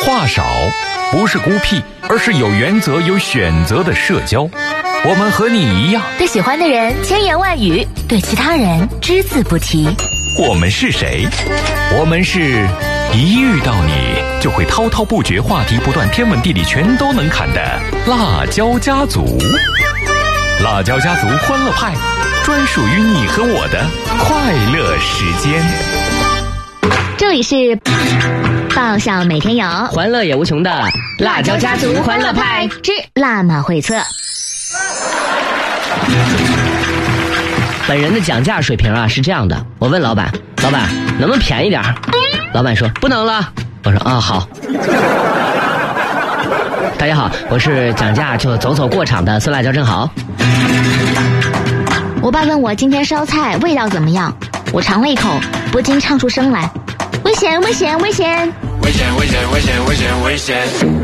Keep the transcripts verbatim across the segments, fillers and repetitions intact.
话少不是孤僻，而是有原则有选择的社交。我们和你一样， 对喜欢的人千言万语，对其他人只字不提。 我们是谁？我们是一遇到你就会滔滔不绝，话题不断，天文地理全都能侃的辣椒家族。辣椒家族欢乐派，专属于你和我的快乐时间。 这里是爆笑每天有， 欢乐也无穷的辣椒家族欢乐派之辣马会测。 本人的讲价水平啊是这样的，我问老板，老板能不能便宜点？老板说不能了。我说啊好。大家好，我是讲价就走走过场的酸辣椒正好。 我爸问我今天烧菜味道怎么样，我尝了一口，不禁唱出声来：危险危险危险危险危险危险危险危险。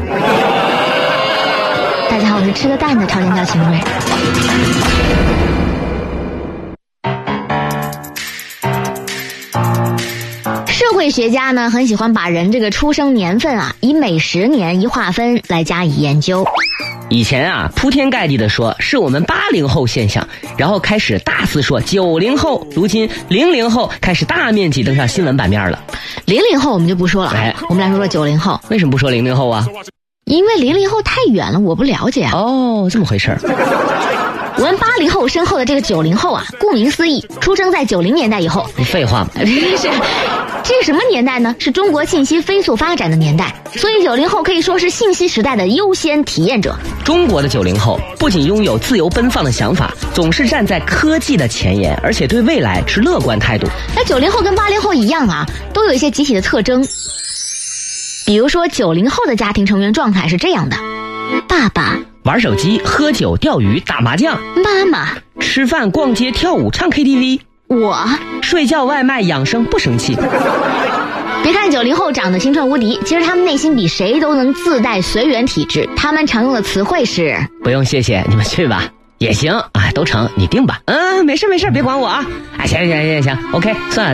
大家好，我是吃了蛋的超尖叫秦瑞。社会学家呢很喜欢把人这个出生年份啊以每十年一划分来加以研究。 以前啊铺天盖地的说是我们八零后现象，然后开始大肆说九零后，如今零零后开始大面积登上新闻版面了。 零零后我们就不说了，哎，我们来说说九零后。 为什么不说零零后啊？ 因为零零后太远了，我不了解啊。 哦，这么回事儿。 我们八零后身后的这个九零后啊，顾名思义，出生在九零年代以后。 你废话吗？ 是，这是什么年代呢？是中国信息飞速发展的年代，所以九零后可以说是信息时代的优先体验者。 中国的九零后不仅拥有自由奔放的想法，总是站在科技的前沿，而且对未来持乐观态度。 那九零后跟八零后一样啊，都有一些集体的特征。比如说九零后的家庭成员状态是这样的：爸爸玩手机、喝酒、钓鱼、打麻将； 妈妈吃饭、逛街、跳舞、唱 K T V； 我睡觉、外卖、养生，不生气。 别看九零后长得青春无敌，其实他们内心比谁都能自带随缘体质。他们常用的词汇是： 不用谢谢，你们去吧。也行啊，都成，你定吧。嗯，没事没事，别管我啊。哎，行行行行 ，OK， 算了。